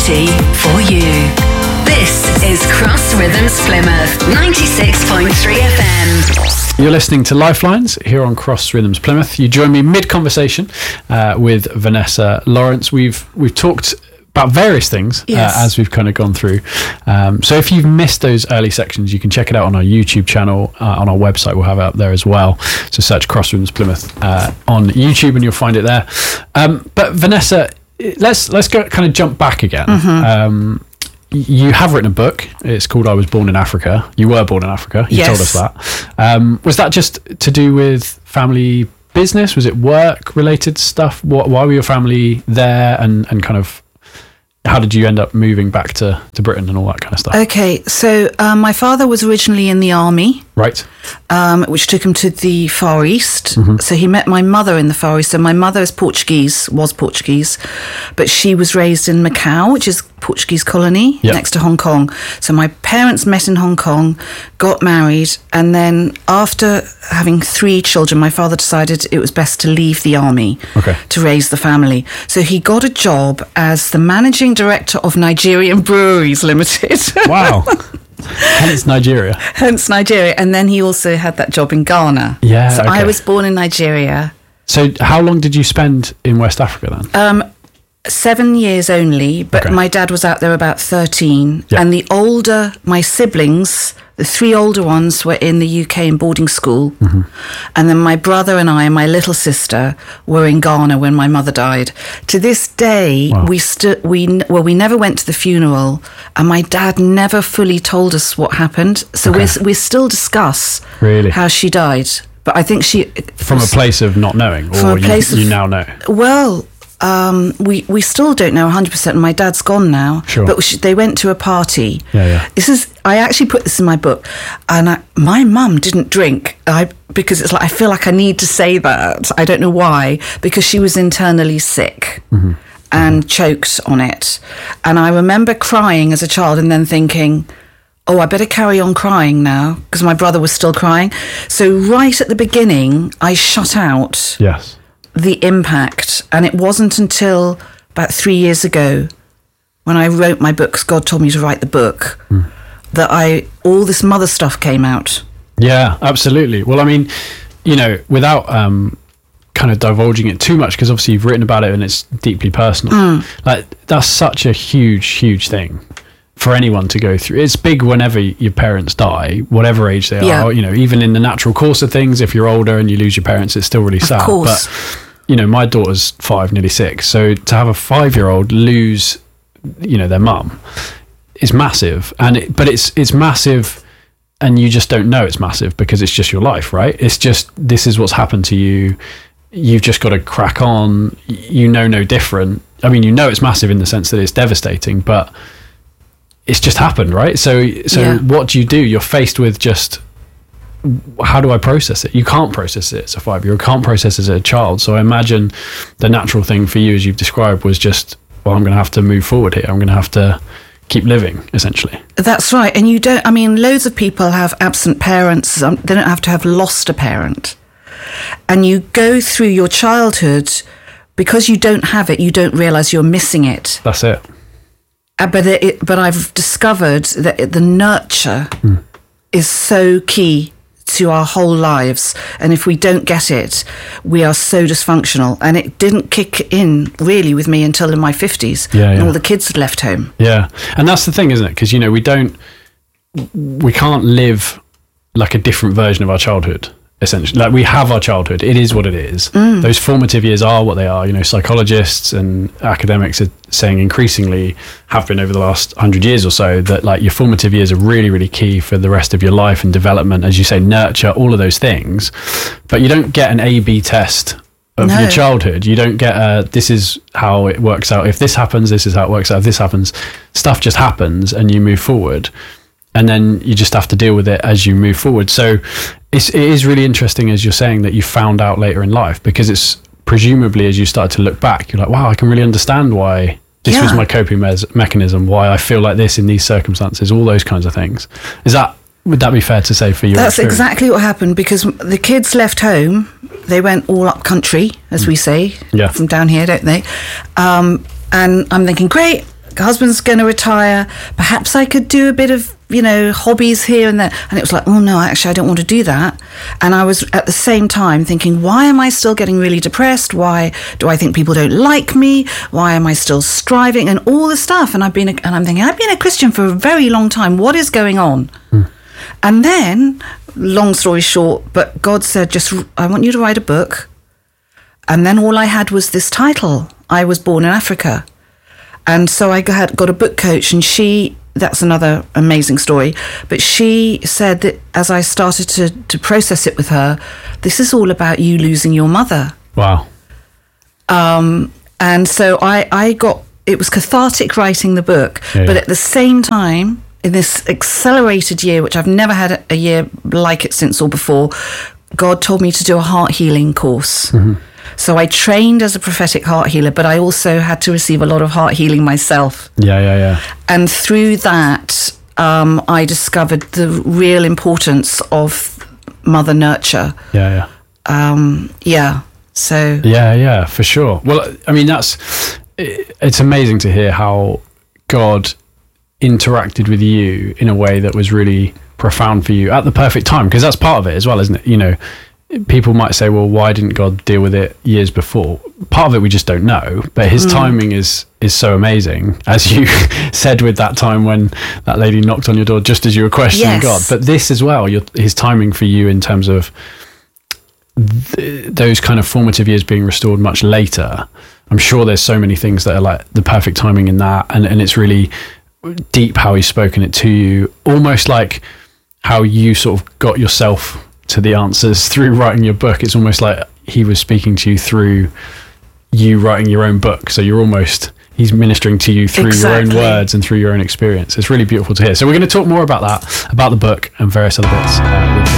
quality for you. This is Cross Rhythms Plymouth 96.3 FM. You're listening to Lifelines here on Cross Rhythms Plymouth. You join me mid-conversation with Vanessa Lawrence. We've talked about various things as we've kind of gone through. So if you've missed those early sections, you can check it out on our YouTube channel, on our website. We'll have it up there as well. So search Cross Rhythms Plymouth on YouTube and you'll find it there. But Vanessa, let's go kind of jump back again. Mm-hmm. You have written a book. It's called I Was Born in Africa. You were born in Africa. You told us that. Was that just to do with family business? Was it work-related stuff? Why were your family there? And kind of how did you end up moving back to Britain and all that kind of stuff? Okay, so my father was originally in the army. Right. Which took him to the Far East. Mm-hmm. So he met my mother in the Far East. So my mother was Portuguese, but she was raised in Macau, which is Portuguese colony next to Hong Kong. So my parents met in Hong Kong, got married, and then after having 3 children, my father decided it was best to leave the army to raise the family. So he got a job as the managing director of Nigerian Breweries Limited. Wow. Hence Nigeria. And then he also had that job in Ghana. Yeah. So I was born in Nigeria. So how long did you spend in West Africa then? 7 years only, but my dad was out there about 13. Yeah. And my siblings, the 3 older ones were in the UK in boarding school. Mm-hmm. And then my brother and I and my little sister were in Ghana when my mother died. To this day, we never went to the funeral, and my dad never fully told us what happened. So we still discuss how she died. But I think she... From a place of not knowing, or you now know? Well... we still don't know 100%, and my dad's gone now. Sure. But they went to a party. Yeah. I actually put this in my book, and my mum didn't drink. Because it's like I feel like I need to say that. I don't know why, because she was internally sick and choked on it. And I remember crying as a child, and then thinking, oh, I better carry on crying now, because my brother was still crying. So right at the beginning, I shut out. Yes. The impact, and it wasn't until about 3 years ago when I wrote my books, God told me to write the book, that all this mother stuff came out. Yeah, absolutely. Well, I mean, without kind of divulging it too much, because obviously you've written about it and it's deeply personal, like that's such a huge thing for anyone to go through. It's big whenever your parents die, whatever age they are. Even in the natural course of things, if you're older and you lose your parents, it's still really sad. Of course. But my daughter's 5, nearly 6, so to have a 5-year-old lose their mum is massive. But it's massive, and you just don't know it's massive because it's just your life, right? It's just, this is what's happened to you. You've just got to crack on. No different. I mean, it's massive in the sense that it's devastating, but it's just happened, right? So what do? You're faced with just, how do I process it? You can't process it as a 5-year-old, can't process it as a child. So I imagine the natural thing for you, as you've described, was just, well, I'm going to have to move forward here. I'm going to have to keep living, essentially. That's right. And loads of people have absent parents. They don't have to have lost a parent. And you go through your childhood, because you don't have it, you don't realise you're missing it. That's it. But I've discovered that the nurture is so key to our whole lives, and if we don't get it, we are so dysfunctional. And it didn't kick in really with me until in my 50s, and all the kids had left home. Yeah, and that's the thing, isn't it? Because we can't live like a different version of our childhood. Essentially, like, we have our childhood. It is what it is. Those formative years are what they are. Psychologists and academics are saying increasingly, have been over the last 100 years or so, that like your formative years are really, really key for the rest of your life and development, as you say, nurture, all of those things. But you don't get an A/B test of your childhood. You don't get this is how it works out. If this happens, this is how it works out. If this happens, stuff just happens and you move forward. And then you just have to deal with it as you move forward. So it is really interesting, as you're saying, that you found out later in life, because it's presumably, as you started to look back, you're like, wow, I can really understand why this was my coping mechanism, why I feel like this in these circumstances, all those kinds of things. Would that be fair to say for you? That's exactly what happened, because the kids left home. They went all up country, as we say, from down here, don't they? And I'm thinking, great, husband's going to retire. Perhaps I could do a bit of, hobbies here and there. And it was like, oh no, actually, I don't want to do that. And I was at the same time thinking, why am I still getting really depressed? Why do I think people don't like me? Why am I still striving? And all this stuff. And I'm thinking, I've been a Christian for a very long time. What is going on? And then, long story short, but God said, I want you to write a book. And then all I had was this title, I Was Born in Africa. And so I got a book coach, and that's another amazing story, but she said that as I started to process it with her, this is all about you losing your mother. Wow. And so it was cathartic writing the book, but at the same time, in this accelerated year, which I've never had a year like it since or before, God told me to do a heart healing course. Mm-hmm. So I trained as a prophetic heart healer, but I also had to receive a lot of heart healing myself. Yeah. And through that, I discovered the real importance of mother nurture. Yeah. So. Yeah, for sure. Well, I mean, it's amazing to hear how God interacted with you in a way that was really profound for you at the perfect time, because that's part of it as well, isn't it? People might say, well, why didn't God deal with it years before? Part of it we just don't know, but his timing is so amazing, as you said with that time when that lady knocked on your door just as you were questioning God. But this as well, his timing for you in terms of those kind of formative years being restored much later. I'm sure there's so many things that are like the perfect timing in that, and it's really deep how he's spoken it to you, almost like how you sort of got yourself to the answers through writing your book. It's almost like he was speaking to you through you writing your own book. So he's ministering to you through your own words and through your own experience. It's really beautiful to hear. So we're going to talk more about that, about the book and various other bits.